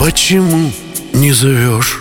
Почему не зовешь?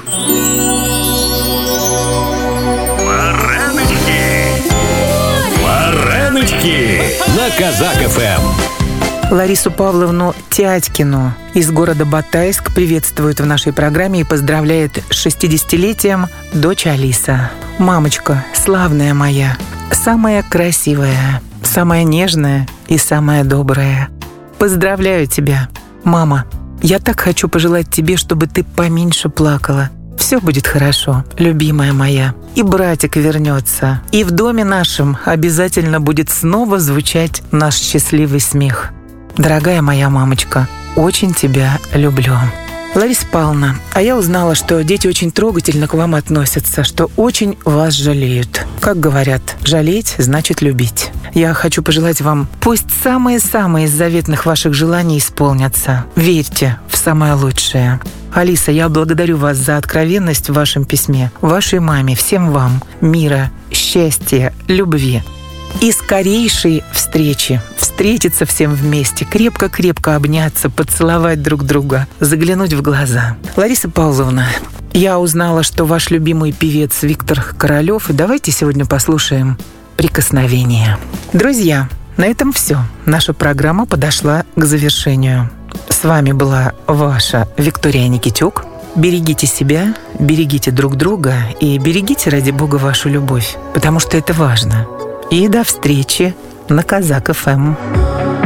Вареночки на Казак-ФМ. Ларису Павловну Тятькину из города Батайск приветствует в нашей программе и поздравляет с 60-летием дочь Алиса. Мамочка, славная моя, самая красивая, самая нежная и самая добрая. Поздравляю тебя, мама. Я так хочу пожелать тебе, чтобы ты поменьше плакала. Все будет хорошо, любимая моя. И братик вернется. И в доме нашем обязательно будет снова звучать наш счастливый смех. Дорогая моя мамочка, очень тебя люблю. Лариса Павловна, а я узнала, что дети очень трогательно к вам относятся, что очень вас жалеют. Как говорят, жалеть значит любить. Я хочу пожелать вам, пусть самые-самые из заветных ваших желаний исполнятся. Верьте в самое лучшее. Алиса, я благодарю вас за откровенность в вашем письме. Вашей маме, всем вам мира, счастья, любви. И скорейшей встречи. Встретиться всем вместе, крепко-крепко обняться, поцеловать друг друга, заглянуть в глаза. Лариса Павловна, я узнала, что ваш любимый певец Виктор Королёв, и давайте сегодня послушаем «Прикосновение». Друзья, на этом все. Наша программа подошла к завершению. С вами была ваша Виктория Никитюк. Берегите себя, берегите друг друга и берегите, ради Бога, вашу любовь, потому что это важно. И до встречи на Казак-ФМ.